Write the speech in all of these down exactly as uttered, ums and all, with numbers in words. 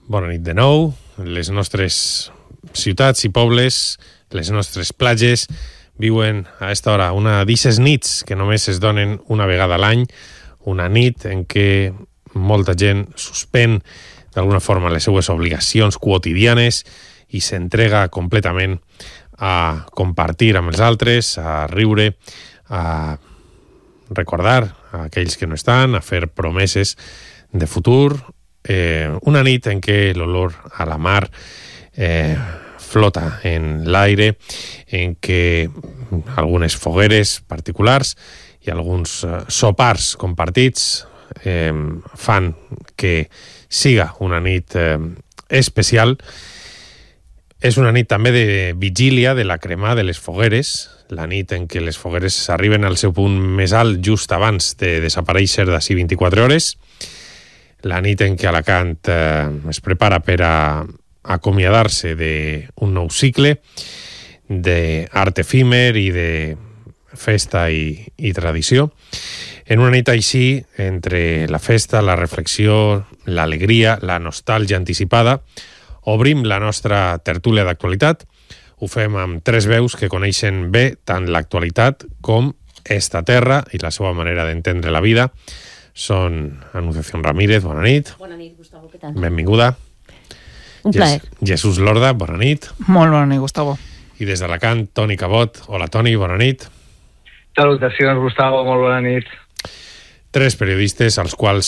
Bona nit de nou. Les nostres ciutats i pobles, les nostres platges, viuen a esta hora una d'ixes nits que només es donen una vegada a l'any, una nit en què molta gent suspèn d'alguna forma les seues obligacions quotidianes i s'entrega completament a compartir amb els altres, a riure, a recordar a aquells que no estan, a fer promeses de futur. Eh, una nit en què l'olor a la mar eh, flota en l'aire, en què algunes fogueres particulars i alguns eh, sopars compartits eh, fan que siga una nit eh, especial. És una nit també de vigília de la crema de les fogueres, la nit en què les fogueres arriben al seu punt més alt just abans de desaparèixer d'ací vint-i-quatre hores, la nit en què Alacant eh, es prepara per a acomiadar-se d'un nou cicle d'art efímer i de festa i, i tradició. En una nit així, entre la festa, la reflexió, l'alegria, la nostàlgia anticipada, obrim la nostra tertúlia d'actualitat. Ho fem amb tres veus que coneixen bé tant l'actualitat com esta terra i la seva manera d'entendre la vida. Són Anunciación Ramírez, bona nit. Bona nit, Gustavo, què tal? Benvinguda. Un plaer. Jesús Lorda, bona nit. Molt bona nit, Gustavo. I des d'Alacant, Toni Cabot. Hola, Toni, bona nit. Salutacions, Gustavo, molt bona nit. Tres periodistes als quals,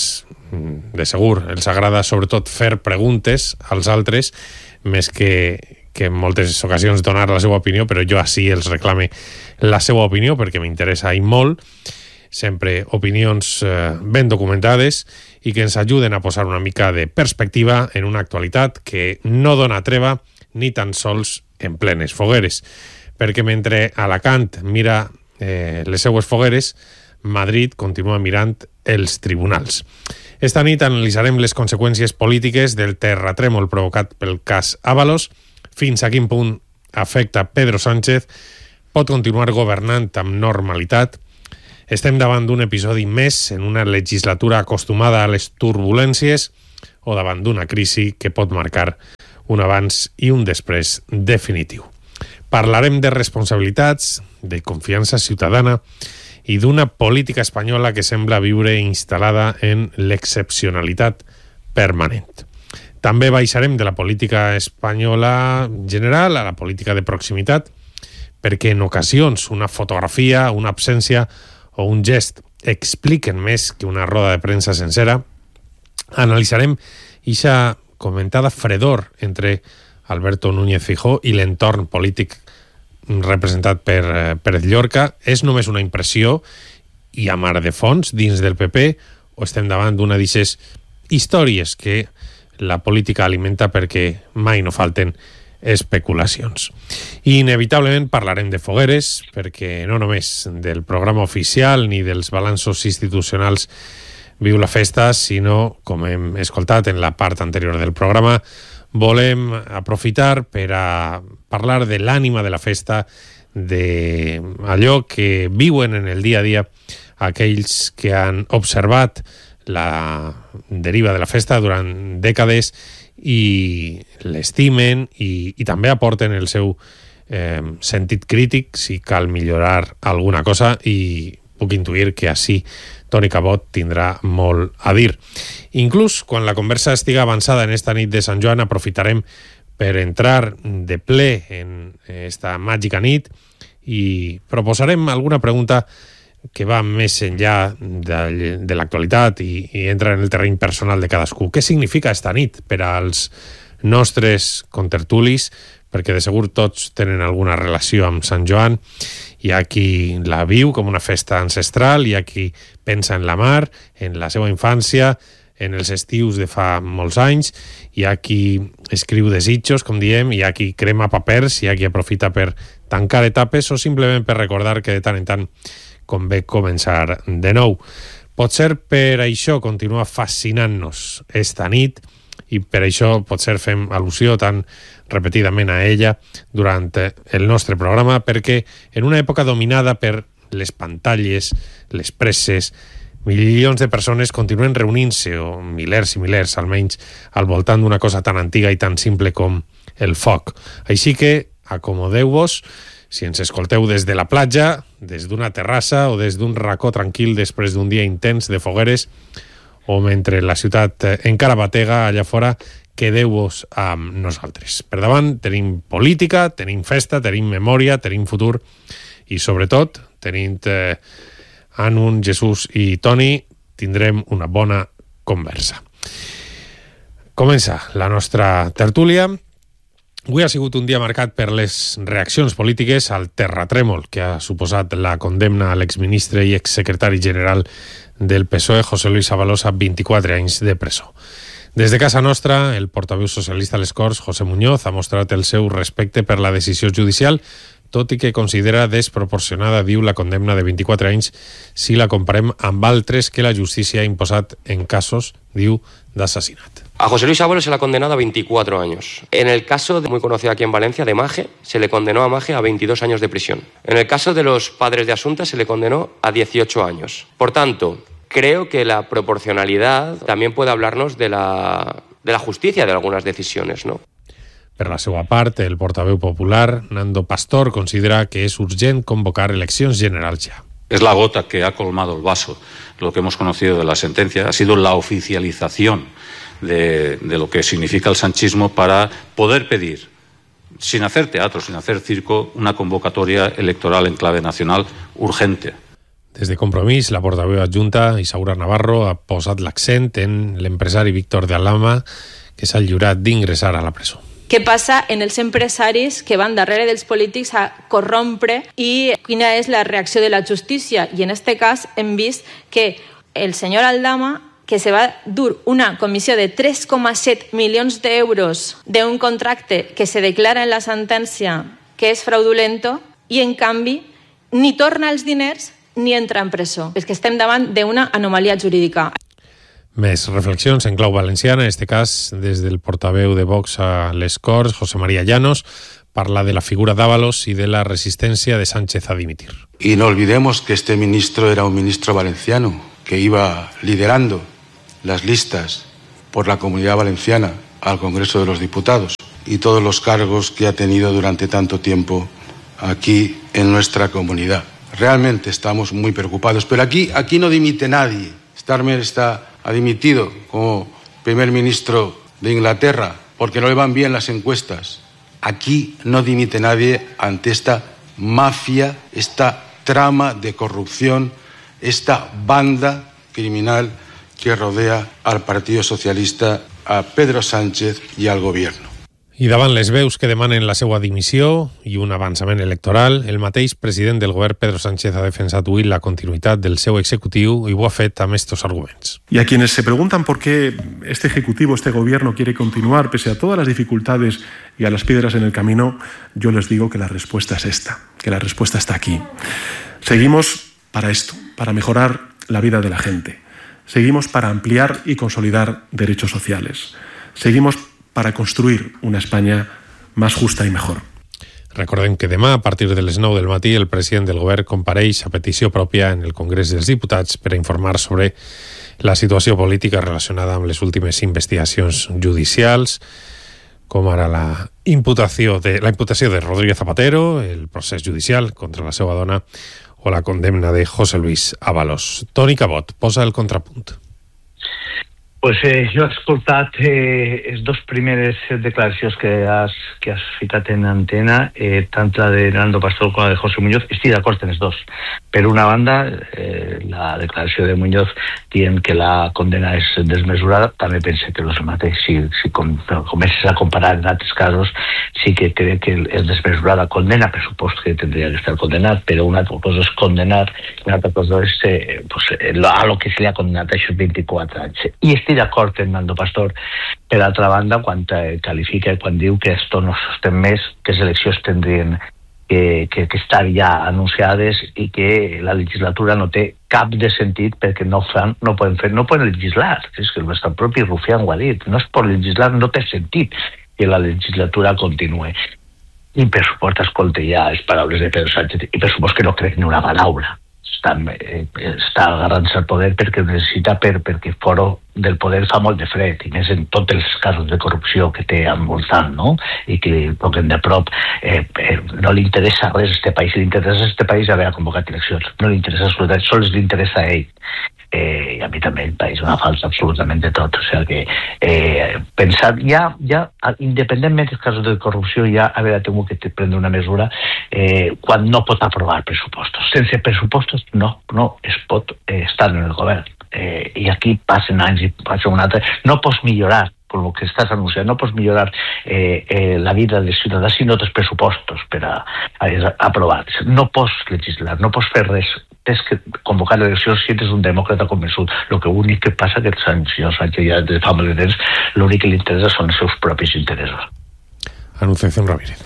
de segur, els agrada sobretot fer preguntes als altres, més que, que en moltes ocasions donar la seva opinió, però jo així els reclame la seva opinió perquè m'interessa i molt. Sempre opinions eh, ben documentades i que ens ajuden a posar una mica de perspectiva en una actualitat que no dona treva ni tan sols en plenes fogueres. Perquè mentre Alacant mira eh, les seues fogueres, Madrid continua mirant els tribunals. Esta nit analitzarem les conseqüències polítiques del terratrèmol provocat pel cas Ábalos, fins a quin punt afecta Pedro Sánchez, pot continuar governant amb normalitat. Estem davant d'un episodi més en una legislatura acostumada a les turbulències o davant d'una crisi que pot marcar un abans i un després definitiu. Parlarem de responsabilitats, de confiança ciutadana i d'una política espanyola que sembla viure instal·lada en l'excepcionalitat permanent. També baixarem de la política espanyola general a la política de proximitat, perquè en ocasions una fotografia, una absència o un gest expliquen més que una roda de premsa sencera. Analitzarem ixa comentada fredor entre Alberto Núñez Feijóo i l'entorn polític representat per eh, Pérez Llorca. És només una impressió i a mar de fons dins del P P o estem davant d'una d'ixes històries que la política alimenta perquè mai no falten especulacions. I inevitablement parlarem de fogueres perquè no només del programa oficial ni dels balanços institucionals viu la festa, sinó, com hem escoltat en la part anterior del programa, volem aprofitar per a parlar de l'ànima de la festa, de allò que viuen en el dia a dia aquells que han observat la deriva de la festa durant dècades i l'estimen i, i també aporten el seu eh, sentit crític si cal millorar alguna cosa, i puc intuir que així Toni Cabot tindrà molt a dir. Inclús quan la conversa estiga avançada en esta nit de Sant Joan, aprofitarem per entrar de ple en esta màgica nit i proposarem alguna pregunta que va més enllà de, de l'actualitat i, i entra en el terreny personal de cadascú. Què significa esta nit per als nostres contertulis? Perquè de segur tots tenen alguna relació amb Sant Joan. Hi ha qui la viu com una festa ancestral, hi ha qui pensa en la mar, en la seva infància, en els estius de fa molts anys, hi ha qui escriu desitjos, com diem, hi ha qui crema papers, hi ha qui aprofita per tancar etapes o simplement per recordar que de tant en tant convé començar de nou. Potser per això continua fascinant-nos esta nit i per això potser fem al·lusió tan repetidament a ella durant el nostre programa, perquè en una època dominada per les pantalles, les presses, milions de persones continuen reunint-se, o milers i milers almenys, al voltant d'una cosa tan antiga i tan simple com el foc. Així que acomodeu-vos, si ens escolteu des de la platja, des d'una terrassa o des d'un racó tranquil després d'un dia intens de fogueres, o mentre la ciutat encara batega allà fora, quedeu-vos amb nosaltres. Per davant tenim política, tenim festa, tenim memòria, tenim futur i, sobretot, tenim eh, Anun, Jesús i Toni, tindrem una bona conversa. Comença la nostra tertúlia. Avui ha sigut un dia marcat per les reaccions polítiques al terratrèmol que ha suposat la condemna a l'exministre i exsecretari general del P S O E, José Luis Ábalos, a vint-i-quatre anys de presó. Des de casa nostra, el portaveu socialista a les Corts, José Muñoz, ha mostrat el seu respecte per la decisió judicial, tot i que considera desproporcionada, diu, la condemna de vint-i-quatre anys si la comparem amb altres que la justícia ha imposat en casos, diu, de asesinato. A José Luis Ábalos se le ha condenado a veinticuatro años. En el caso de, muy conocido aquí en Valencia, de Maje, se le condenó a Maje a veintidós años de prisión. En el caso de los padres de Asunta se le condenó a dieciocho años. Por tanto, creo que la proporcionalidad también puede hablarnos de la, de la justicia de algunas decisiones, ¿no? Per la seva part, el portaveu popular, Nando Pastor, considera que és urgent convocar eleccions generals ja. Es la gota que ha colmado el vaso. Lo que hemos conocido de la sentencia ha sido la oficialización de, de lo que significa el sanchismo para poder pedir, sin hacer teatro, sin hacer circo, una convocatoria electoral en clave nacional urgente. Des de Compromís, la portaveu adjunta, Isaura Navarro, ha posat l'accent en l'empresari Víctor de Alhama, que s'ha lliurat d'ingressar a la presó. Què passa en els empresaris que van darrere dels polítics a corrompre i quina és la reacció de la justícia? I en aquest cas hem vist que el senyor Aldama, que se va dur una comissió de tres coma set milions d'euros d'un contracte que se declara en la sentència que és fraudulento i, en canvi, ni torna els diners ni entra en presó. És que estem davant d'una anomalia jurídica. Més reflexions en clau valenciana, en este cas des del portaveu de Vox a les Corts, José María Llanos, parla de la figura d'Ábalos y de la resistencia de Sánchez a dimitir. Y no olvidemos que este ministro era un ministro valenciano que iba liderando las listas por la Comunidad Valenciana al Congreso de los Diputados y todos los cargos que ha tenido durante tanto tiempo aquí en nuestra comunidad. Realmente estamos muy preocupados, pero aquí, aquí no dimite nadie. Starmer está, ha dimitido como primer ministro de Inglaterra porque no le van bien las encuestas. Aquí no dimite nadie ante esta mafia, esta trama de corrupción, esta banda criminal que rodea al Partido Socialista, a Pedro Sánchez i al Gobierno. I davant les veus que demanen la seva dimissió i un avançament electoral, el mateix president del govern, Pedro Sánchez, ha defensat avui la continuïtat del seu executiu i ho ha fet amb estos arguments. Y a quienes se preguntan por qué este ejecutivo, este gobierno quiere continuar pese a todas las dificultades y a las piedras en el camino, yo les digo que la respuesta es esta, que la respuesta está aquí. Seguimos para esto, para mejorar la vida de la gente. Seguimos para ampliar y consolidar derechos sociales. Seguimos para construir una España más justa i mejor. Recordem que demà, a partir de les nou del matí, el president del govern compareix a petició pròpia en el Congrés dels Diputats per a informar sobre la situació política relacionada amb les últimes investigacions judicials, com ara la imputació de, la imputació de Rodríguez Zapatero, el procés judicial contra la seva dona o la condemna de José Luis Ábalos. Toni Cabot posa el contrapunt. Pues eh, jo he escoltat eh, les dues primeres declaracions que has, que has ficat en antena, eh, tant la de Nando Pastor com la de José Muñoz. Estic d'acord en les dos. Per una banda, eh, la declaració de Muñoz dient que la condena és desmesurada, també pense que és el mateix. Si, si com, comences a comparar en altres casos, sí que crec que és desmesurada condena, per supost que tindria que estar condenat, però una altra cosa és condenar, una altra cosa és eh, pues, a lo que se li ha condenat a aquests vint-i-quatre anys. I estic d'acord amb Nando Pastor, per altra banda, quan eh, qualifica, quan diu que esto no sostén més, que les eleccions tindrien que, que, que estar ja anunciades i que la legislatura no té cap de sentit perquè no, fan, no poden fer, no poden legislar. És que el nostre propi Rufián ho ha dit, no es pot legislar, no té sentit que la legislatura continue. I per supost escolta ja les paraules de Pedro Sánchez i per supost que no crec ni una paraula. està, eh, està agarrant-se al poder perquè ho necessita, per, perquè fora del poder fa molt de fred, i més en tots els casos de corrupció que té envoltant, no? I que toquen de prop. Eh, eh, no li interessa res a este país, li interessa a este país haver convocat eleccions, no li interessa absolutament, sols li interessa a ell. Eh, i a mi també el país una falsa absolutament de tot, o sigui que eh, pensar, ja, ja independentment dels casos de corrupció, ja haver tingut que prendre una mesura eh, quan no pot aprovar pressupostos. Sense pressupostos no, no es pot eh, estar en el govern, eh, i aquí passen anys i passen un altre, no pots millorar com el que estàs anunciant, no pots millorar eh, eh, la vida dels ciutadans si no tens pressupostos per a, a, a aprovar, no pots legislar, no pots fer res, tens que convocar eleccions si ets un demòcrata convençut. El que únic que passa que el senyor Sánchez ja de fa molt de temps l'únic que li interessa són els seus propis interessos. Anunciación Ramírez.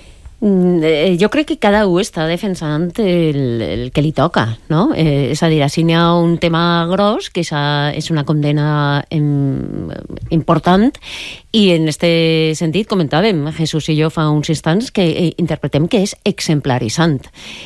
Jo crec que cada un està defensant el, el que li toca, no? Eh, és a dir, si n'hi ha un tema gros, que és, a, és una condena em, important, i en este sentit comentàvem, Jesús i jo fa uns instants, que eh, interpretem que és exemplaritzant.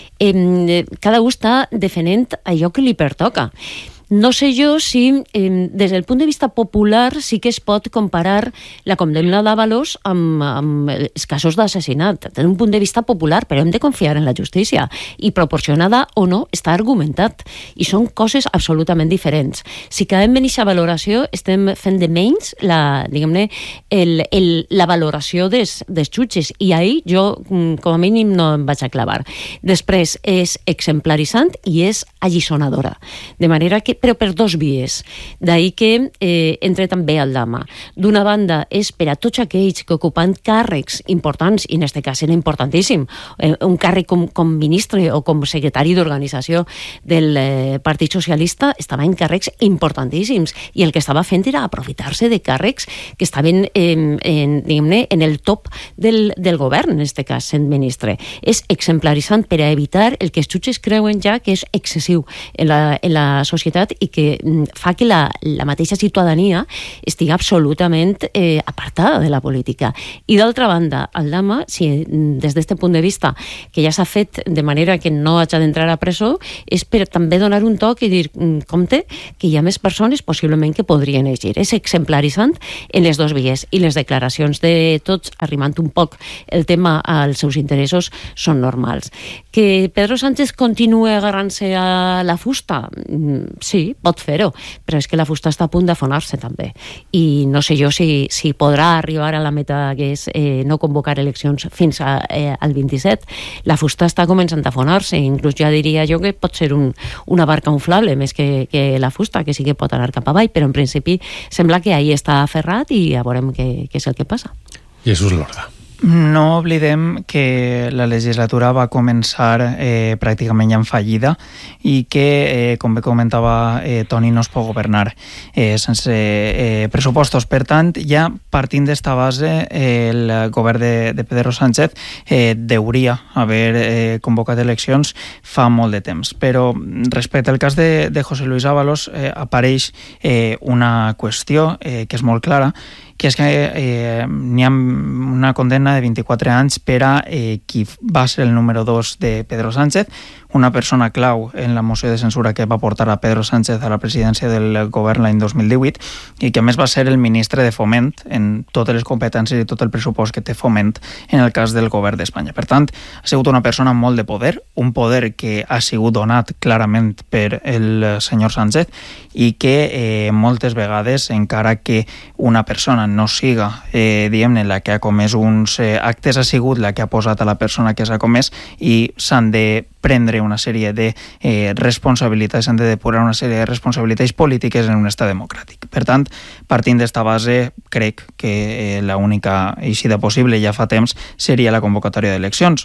Eh, cada un està defendent allò que li pertoca. No sé jo si, eh, des del punt de vista popular, sí que es pot comparar la condemna d'Ábalos amb, amb els casos d'assassinat. Des d'un punt de vista popular, però hem de confiar en la justícia. I proporcionada o no, està argumentat. I són coses absolutament diferents. Si quedem en aquesta valoració, estem fent de menys la, diguem-ne, el, el, la valoració des, des jutges. I ahir jo, com a mínim, no em vaig a clavar. Després, és exemplaritzant i és allisonadora. De manera que però per dos vies. D'ahir que eh, entre també Aldama. D'una banda, és per a tots aquells que ocupen càrrecs importants, i en aquest cas era importantíssim, eh, un càrrec com, com ministre o com secretari d'organització del eh, Partit Socialista, estava en càrrecs importantíssims, i el que estava fent era aprofitar-se de càrrecs que estaven eh, en, diguem-ne, en el top del, del govern, en aquest cas, sent ministre. És exemplaritzant per a evitar el que els jutges creuen ja que és excessiu en la, en la societat i que fa que la, la mateixa ciutadania estigui absolutament eh, apartada de la política. I d'altra banda, Aldama, si des d'aquest punt de vista que ja s'ha fet de manera que no hagi d'entrar a presó, és per també donar un toc i dir, compte, que hi ha més persones possiblement que podrien eixir. És exemplaritzant en les dos vies, i les declaracions de tots, arrimant un poc el tema als seus interessos, són normals. Que Pedro Sánchez continue agarrant-se a la fusta? Sí, pot fer-ho, però és que la fusta està a punt d'afonar-se també, i no sé jo si, si podrà arribar a la meta que és eh, no convocar eleccions fins a, eh, al vint-i-set. La fusta està començant a afonar-se, inclús ja diria jo que pot ser un, una barca inflable més que, que la fusta, que sí que pot anar cap avall, però en principi sembla que ahí està aferrat i ja veurem què, què és el que passa. Jesús Lorda. No oblidem que la legislatura va començar eh, pràcticament ja en fallida i que, eh, com bé comentava eh, Toni, no es pot governar eh, sense eh, pressupostos. Per tant, ja partint d'esta base, eh, el govern de, de Pedro Sánchez eh, deuria haver eh, convocat eleccions fa molt de temps. Però respecte al cas de, de José Luis Ábalos eh, apareix eh, una qüestió eh, que és molt clara, que és que eh, n'hi ha una condemna de vint-i-quatre anys per a eh, qui va ser el número dos de Pedro Sánchez, una persona clau en la moció de censura que va portar a Pedro Sánchez a la presidència del govern l'any dos mil divuit, i que a més va ser el ministre de Foment en totes les competències i tot el pressupost que té Foment en el cas del govern d'Espanya. Per tant, ha sigut una persona amb molt de poder, un poder que ha sigut donat clarament per el senyor Sánchez, i que eh, moltes vegades, encara que una persona no siga, eh, diguem-ne, la que ha comès uns eh, actes, ha sigut la que ha posat a la persona que s'ha comès, i s'han de prendre una sèrie de eh, responsabilitats, s'han de depurar una sèrie de responsabilitats polítiques en un estat democràtic. Per tant, partint d'esta base, crec que eh, l'única eixida possible ja fa temps seria la convocatòria d'eleccions.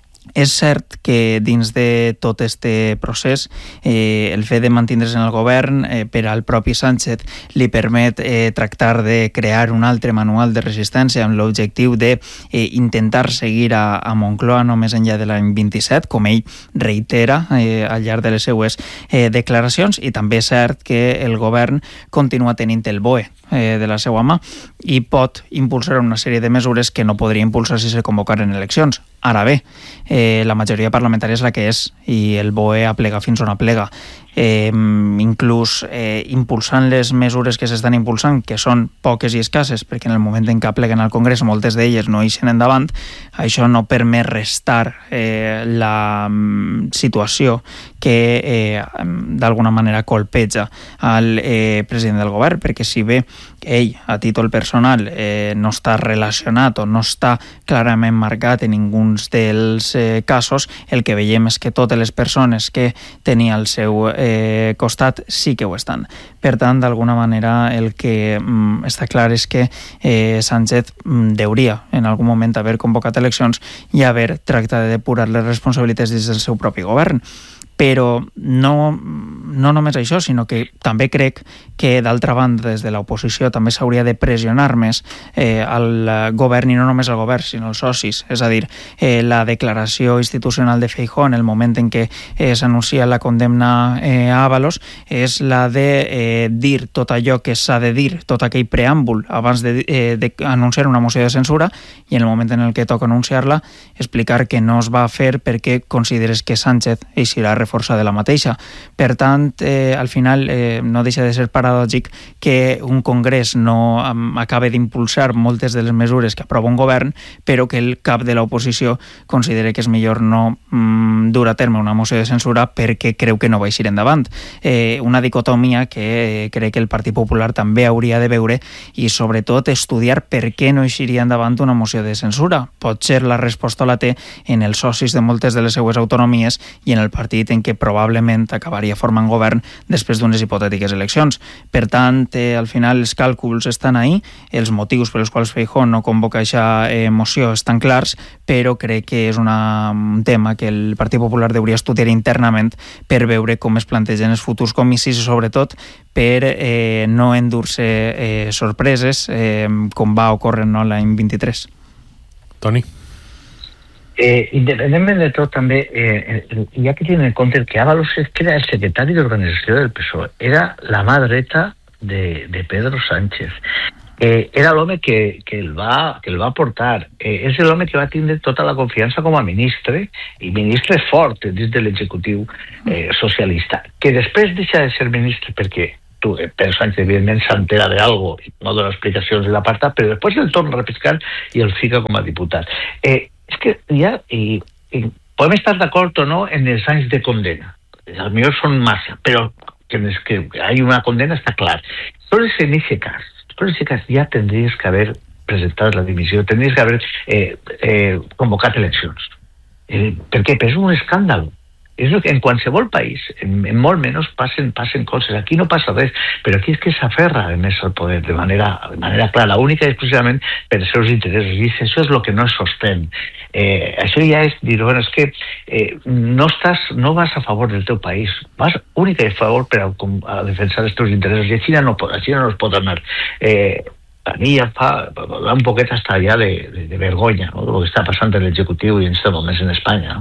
És cert que dins de tot este procés eh, el fet de mantindre's en el govern eh, per al propi Sánchez li permet eh, tractar de crear un altre manual de resistència amb l'objectiu de eh, intentar seguir a, a Moncloa no més enllà de l'any vint-i-set, com ell reitera eh, al llarg de les seues eh, declaracions. I també és cert que el govern continua tenint el B O E eh, de la seva mà i pot impulsar una sèrie de mesures que no podria impulsar si se convocaren eleccions. Ara bé, eh, eh, la majoria parlamentària és la que és i el B O E aplega fins on aplega. Eh, inclús eh, impulsant les mesures que s'estan impulsant, que són poques i escasses, perquè en el moment en què apleguen al Congrés moltes d'elles no eixen endavant, això no permet restar eh, la mm, situació que eh, d'alguna manera colpeja al eh, president del govern, perquè si bé ell, a títol personal, eh, no està relacionat o no està clarament marcat en ningú dels eh, casos, el que veiem és que totes les persones que tenia al seu eh, costat sí que ho estan. Per tant, d'alguna manera, el que mm, està clar és que eh, Sánchez mm, deuria en algun moment haver convocat eleccions i haver tractat de depurar les responsabilitats des del seu propi govern. Però no, no només això, sinó que també crec que, d'altra banda, des de l'oposició també s'hauria de pressionar més eh, al govern, i no només al govern, sinó als socis. És a dir, eh, la declaració institucional de Feijóo en el moment en què eh, s'anuncia la condemna eh, a Ábalos és la de eh, dir tot allò que s'ha de dir, tot aquell preàmbul abans d'anunciar eh, una moció de censura, i en el moment en el que toca anunciar-la, explicar que no es va fer perquè consideres que Sánchez eixirà força de la mateixa. Per tant, eh, al final eh, no deixa de ser paradògic que un Congrés no um, acabe d'impulsar moltes de les mesures que aprova un govern, però que el cap de l'oposició considere que és millor no um, dur a terme una moció de censura perquè creu que no va eixir endavant. Eh, una dicotomia que eh, crec que el Partit Popular també hauria de veure i sobretot estudiar per què no eixiria endavant una moció de censura. Potser la resposta la té en els socis de moltes de les seues autonomies i en el partit en què probablement acabaria formant govern després d'unes hipotètiques eleccions. Per tant, eh, al final els càlculs estan ahí, els motius pels quals Feijóo no convoca aquesta eh, moció estan clars, però crec que és una, un tema que el Partit Popular hauria estudiar internament per veure com es plantegen els futurs comicis i sobretot per eh, no endur-se eh, sorpreses eh, com va ocórrer no, l'any vint-i-tres. Toni? Eh, independentment de tot, també, eh, hi ha que tenir en compte que Ábalos era el secretari d'organització del P S O E, era la mà dreta de, de Pedro Sánchez. Eh, era l'home que, que, el va, que el va portar, eh, és l'home que va tindre tota la confiança com a ministre, i ministre fort dins de l'executiu eh, socialista, que després deixa de ser ministre perquè tu, eh, Pedro Sánchez, evidentment, s'entera d'algo, no dona explicacions de l'apartat, però després el torna a repescar i el fica com a diputat. Eh, és que ja, i, i podem estar d'acord o no en els anys de condena. Els millors són massa, però que, que hi ha una condena està clar. Però en aquest cas, però en aquest cas ja tindries que haver presentat la dimissió, tindries que haver eh, eh, convocat eleccions. Eh, per què? Perquè és un escàndol. És que en qualsevol país, en, en molt menys, passen, passen coses. Aquí no passa res, però aquí és que s'aferra més al poder de manera, de manera clara, única i exclusivament per els seus interessos. I això és el que no es sostén. Eh, això ja és dir, bueno, és que eh, no, estàs, no vas a favor del teu país, vas única i a favor per a, a defensar els teus interessos. I així no, així no es pot anar. Eh, a mi ja fa, va un poquet hasta allà de, de, de vergonya, no? El que està passant en l'executiu i en aquest moment en Espanya, no?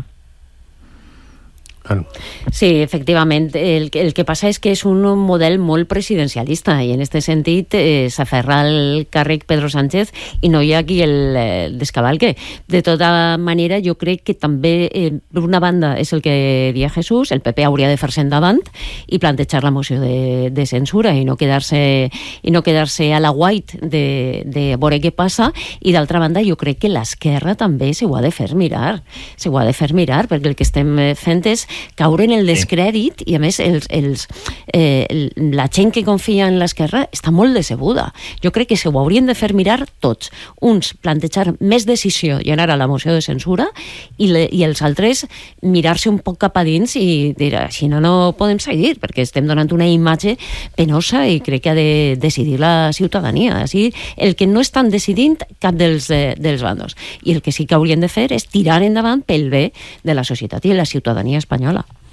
Sí, efectivament. El, el que passa és que és un model molt presidencialista i en aquest sentit eh, s'aferra al càrrec Pedro Sánchez i no hi ha qui el eh, descavalque. De tota manera, jo crec que també, eh, per una banda, és el que dia Jesús, el P P hauria de fer-se endavant i plantejar la moció de, de censura i no quedar-se i no quedar-se a la white de, de veure què passa, i d'altra banda jo crec que l'esquerra també s'ho ha de fer mirar, s'ho ha de fer mirar, perquè el que estem fent és caure en el descrèdit i a més els, els, eh, la gent que confia en l'esquerra està molt decebuda. Jo crec que s'ho haurien de fer mirar tots. Uns plantejar més decisió i anar a la moció de censura i, le, i els altres mirar-se un poc cap a dins i dir, si no, no podem seguir perquè estem donant una imatge penosa i crec que ha de decidir la ciutadania. Així, el que no estan decidint cap dels, eh, dels bandos. I el que sí que haurien de fer és tirar endavant pel bé de la societat i de la ciutadania espanyola.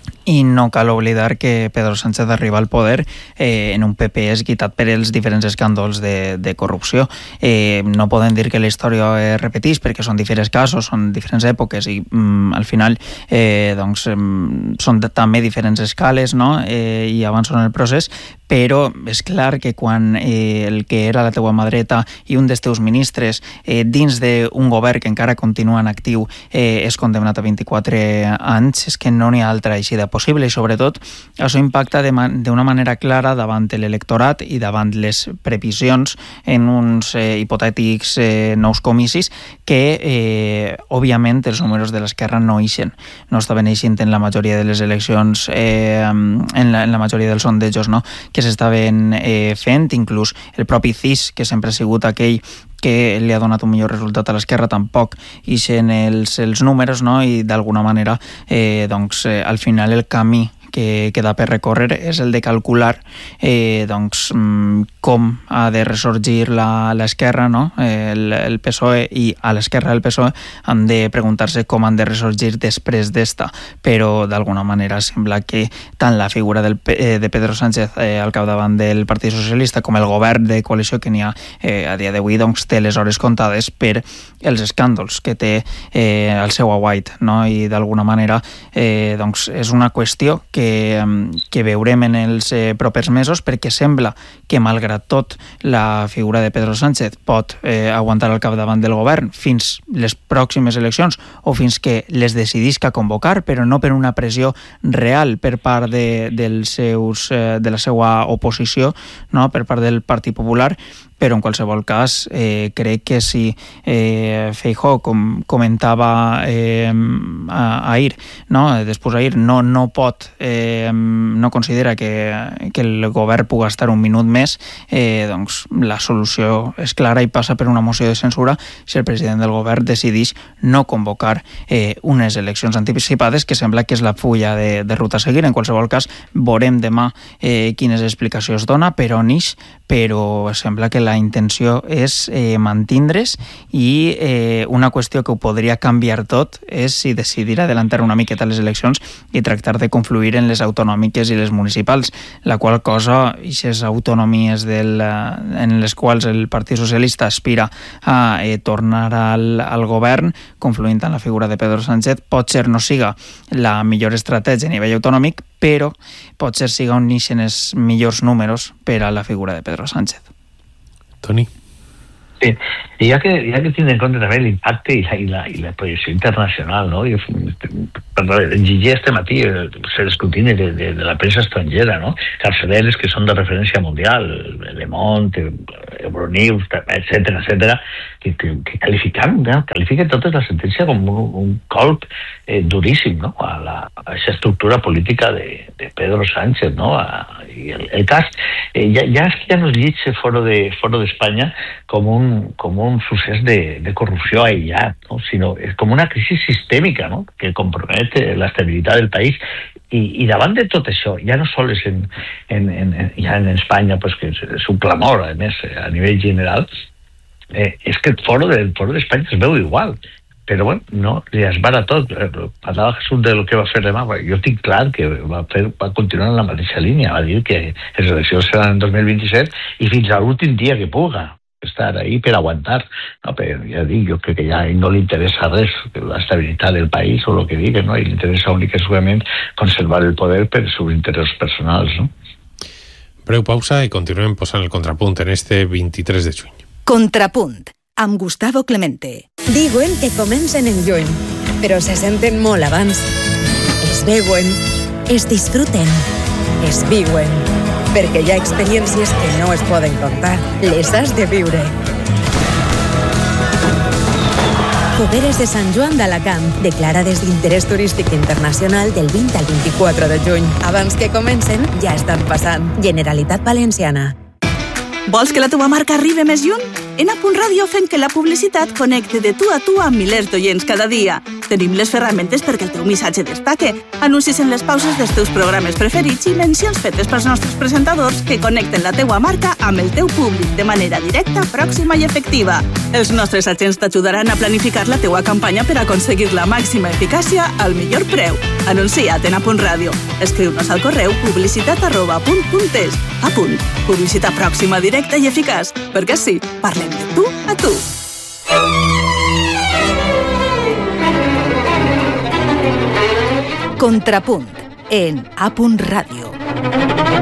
i no cal oblidar que Pedro Sánchez arriba al poder eh, en un P P esguitat per els diferents escàndols de, de corrupció. Eh, no podem dir que la història es repetís perquè són diferents casos, són diferents èpoques i mm, al final eh, doncs, mm, són de, també diferents escales, no? eh, i avanço en el procés, però és clar que quan eh, el que era la teua mà dreta i un dels teus ministres eh, dins d'un govern que encara continua en actiu eh, és condemnat a vint-i-quatre anys, és que no n'hi ha altra eixida possible i sobretot això impacta d'una manera clara davant l'electorat i davant les previsions en uns eh, hipotètics eh, nous comicis que eh, òbviament els números de l'esquerra no ixen, no estaven eixint en la majoria de les eleccions eh, en, la, en la majoria dels sondejos, no? que s'estaven eh, fent, inclús el propi C I S, que sempre ha sigut aquell que li ha donat un millor resultat a l'esquerra, tampoc ixen els, els números, no? i d'alguna manera eh, doncs, eh, al final el camí que queda per recórrer és el de calcular eh, doncs, com ha de ressorgir l'esquerra, no? el, el P S O E, i a l'esquerra del P S O E han de preguntar-se com han de ressorgir després d'esta, però d'alguna manera sembla que tant la figura del, eh, de Pedro Sánchez eh, al capdavant del Partit Socialista com el govern de coalició que n'hi ha eh, a dia d'avui doncs, té les hores comptades per els escàndols que té eh, el seu aguait, no? i d'alguna manera eh, doncs, és una qüestió que que veurem en els eh, propers mesos, perquè sembla que malgrat tot la figura de Pedro Sánchez pot eh, aguantar al capdavant del govern fins les pròximes eleccions o fins que les decidisca convocar, però no per una pressió real per part de, dels seus, eh, de la seva oposició, no? per part del Partit Popular, però en qualsevol cas eh, crec que si eh, Feijóo, com comentava eh, ahir, no? després ahir, no, no pot, eh, no considera que, que el govern pugui estar un minut més, eh, doncs la solució és clara i passa per una moció de censura si el president del govern decideix no convocar eh, unes eleccions anticipades, que sembla que és la fulla de, de ruta a seguir. En qualsevol cas, veurem demà eh, quines explicacions dona, per on ix, però sembla que la intenció és eh, mantindre's i eh, una qüestió que ho podria canviar tot és si decidir adelantar una miqueta les eleccions i tractar de confluir en les autonòmiques i les municipals, la qual cosa, aquestes autonomies del, en les quals el Partit Socialista aspira a eh, tornar al, al govern, confluint en la figura de Pedro Sánchez, potser no siga la millor estratègia a nivell autonòmic, però potser siga on neixen els millors números per a la figura de Pedro Sánchez. Toni. Sí, y ya que, ya que tiene en cuenta también el impacto y la, y la, y la proyección internacional, ¿no? Yo, llegué este matí, se discutint de, de, de la prensa estrangera, ¿no? Carceleres que son de referencia mundial, Le Monde, Euronews, etcétera, etcétera, que, que, que califican, ¿no? califiquen totes la sentència com un, un colp eh, duríssim, no? a, la, a esa estructura política de, de Pedro Sánchez, ¿no? A, y el, el cas, eh, ja, ja és que ja no es llig fora de fora d'Espanya com un, com un succés de, de corrupció aïllat, no? Sinó és com una crisi sistèmica, no? que compromet l'estabilitat del país. I, i davant de tot això, ja no sols en, en, en, ja en Espanya, pues, que és, és un clamor, a més, a nivell general, eh, és que fora de, fora d'Espanya es veu igual. Però bueno, no, li esbara tot. Parlava Jesús de lo que va fer demà. Jo tinc clar que va, fer, va continuar en la mateixa línia. Va dir que les eleccions seran en dos mil vint-i-set i fins a l'últim dia que puga estar ahí per aguantar. No, però ja dic, jo crec que ja no li interessa res, l'estabilitat del país o el que digui, no? I li interessa únicament i exclusivament conservar el poder per sus interessos personals, no? Breu pausa i continuem posant el contrapunt en este vint-i-tres de juny. Contrapunt, amb Gustavo Clemente. Diuen que comencen en juny, però se senten molt abans. Es veuen, es disfruten, es viuen, perquè hi ha experiències que no es poden contar, les has de viure. Fogueres de Sant Joan d'Alacant, declarades d'interès turístic internacional del vint al vint-i-quatre de juny. Abans que comencen, ja estan passant. Generalitat Valenciana. Vols que la teva marca arribi més lluny? En A Punt Ràdio fem que la publicitat connecte de tu a tu amb milers d'oients cada dia. Tenim les ferramentes perquè el teu missatge destaque, anuncis en les pauses dels teus programes preferits i mencions fetes pels nostres presentadors que connecten la teua marca amb el teu públic de manera directa, pròxima i efectiva. Els nostres agents t'ajudaran a planificar la teua campanya per aconseguir la màxima eficàcia al millor preu. Anuncia't en A Punt Ràdio. Escriu-nos al correu publicitat arroba apunt punt es. A punt. Publicitat pròxima, directa i eficaç. Perquè sí, parlem de tu a tu. Contrapunt en A Punt Ràdio.